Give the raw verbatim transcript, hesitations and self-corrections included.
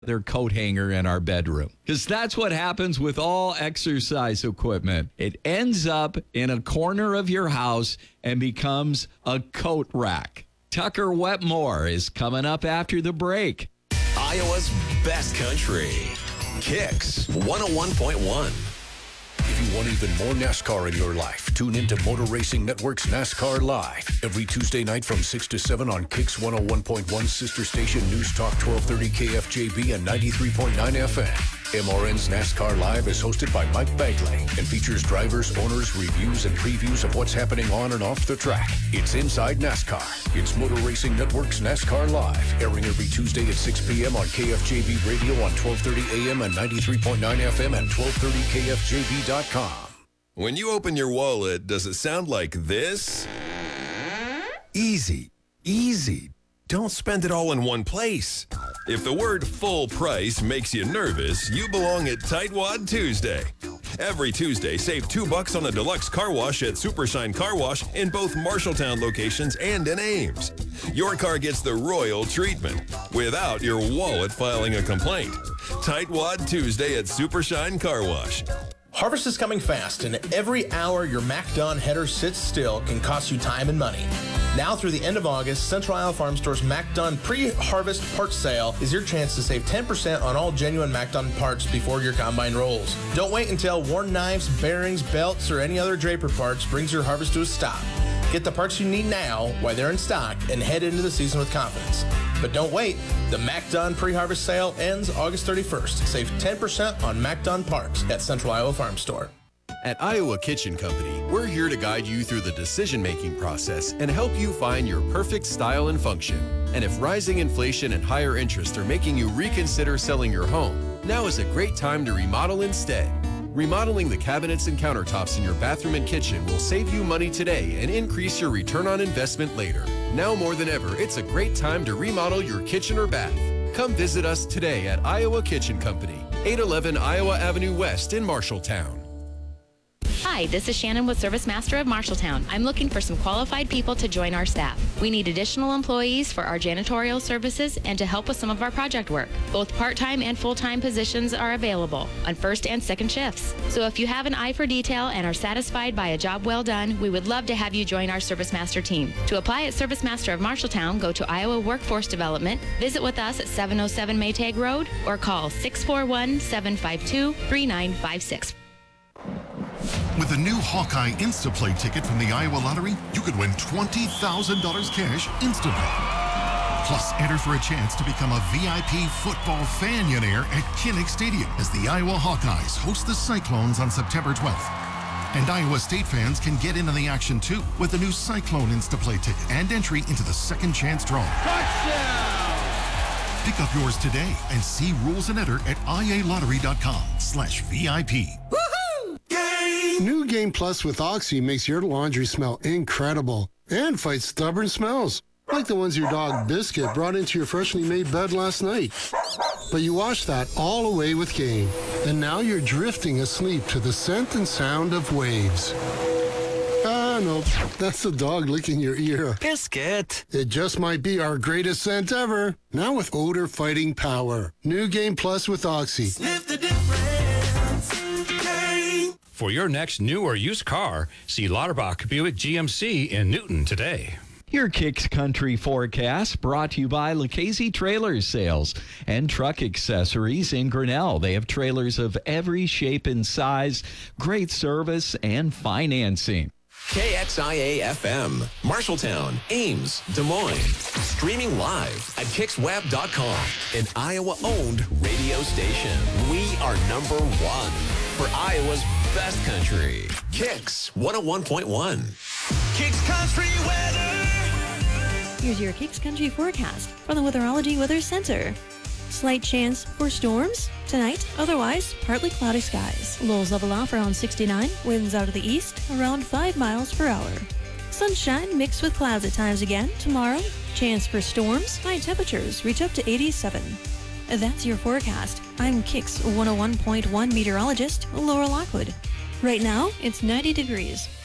their coat hanger in our bedroom. Because that's what happens with all exercise equipment. It ends up in a corner of your house and becomes a coat rack. Tucker Wetmore is coming up after the break. Iowa's best country. Kicks one oh one point one. If you want even more NASCAR in your life, tune into Motor Racing Network's NASCAR Live every Tuesday night from six to seven on Kicks one oh one point one, sister station News Talk twelve thirty K F J B and ninety-three point nine F M. M R N's NASCAR Live is hosted by Mike Bagley and features drivers, owners, reviews, and previews of what's happening on and off the track. It's Inside NASCAR. It's Motor Racing Network's NASCAR Live, airing every Tuesday at six p.m. on K F J B Radio on twelve thirty A M and ninety-three point nine F M and twelve thirty K F J B dot com. When you open your wallet, does it sound like this? Easy, easy. Don't spend it all in one place. If the word full price makes you nervous, you belong at Tightwad Tuesday. Every Tuesday, save two bucks on a deluxe car wash at Supershine Car Wash in both Marshalltown locations and in Ames. Your car gets the royal treatment without your wallet filing a complaint. Tightwad Tuesday at Supershine Car Wash. Harvest is coming fast, and every hour your MacDon header sits still can cost you time and money. Now through the end of August, Central Iowa Farm Store's MacDon pre-harvest parts sale is your chance to save ten percent on all genuine MacDon parts before your combine rolls. Don't wait until worn knives, bearings, belts, or any other draper parts brings your harvest to a stop. Get the parts you need now while they're in stock and head into the season with confidence. But don't wait. The MacDon pre-harvest sale ends August thirty-first. Save ten percent on MacDon parts at Central Iowa Farm Store. At Iowa Kitchen Company, we're here to guide you through the decision-making process and help you find your perfect style and function. And if rising inflation and higher interest are making you reconsider selling your home, now is a great time to remodel instead. Remodeling the cabinets and countertops in your bathroom and kitchen will save you money today and increase your return on investment later. Now more than ever, it's a great time to remodel your kitchen or bath. Come visit us today at Iowa Kitchen Company, eight eleven Iowa Avenue West in Marshalltown. Hi, this is Shannon with Service Master of Marshalltown. I'm looking for some qualified people to join our staff. We need additional employees for our janitorial services and to help with some of our project work. Both part-time and full-time positions are available on first and second shifts. So if you have an eye for detail and are satisfied by a job well done, we would love to have you join our Service Master team. To apply at Service Master of Marshalltown, go to Iowa Workforce Development, visit with us at seven oh seven Maytag Road, or call six four one, seven five two, three nine five six. With a new Hawkeye Instaplay ticket from the Iowa Lottery, you could win twenty thousand dollars cash instantly. Plus, enter for a chance to become a V I P football fan-yonaire at Kinnick Stadium as the Iowa Hawkeyes host the Cyclones on September twelfth. And Iowa State fans can get in on the action, too, with the new Cyclone Instaplay ticket and entry into the second chance draw. Touchdown! Pick up yours today and see rules and enter at ialottery.com slash VIP. New Game Plus with Oxy makes your laundry smell incredible and fights stubborn smells, like the ones your dog Biscuit brought into your freshly made bed last night. But you washed that all away with Game, and now you're drifting asleep to the scent and sound of waves. Ah, no, that's the dog licking your ear. Biscuit. It just might be our greatest scent ever, now with odor-fighting power. New Game Plus with Oxy. Sniff the difference. Game. For your next new or used car, see Lauterbach Buick G M C in Newton today. Your Kicks Country forecast brought to you by Lucchese Trailers Sales and Truck Accessories in Grinnell. They have trailers of every shape and size, great service, and financing. K X I A F M, Marshalltown, Ames, Des Moines. Streaming live at kicks web dot com, an Iowa-owned radio station. We are number one for Iowa's best country. Kicks one oh one point one. Kicks Country weather. Here's your Kicks Country forecast from the Weatherology Weather Center. Slight chance for storms tonight, otherwise partly cloudy skies. Lows level off around sixty-nine, winds out of the east around five miles per hour. Sunshine mixed with clouds at times again tomorrow. Chance for storms, high temperatures reach up to eighty-seven. That's your forecast. I'm Kicks one oh one point one meteorologist Laura Lockwood. Right now, it's ninety degrees.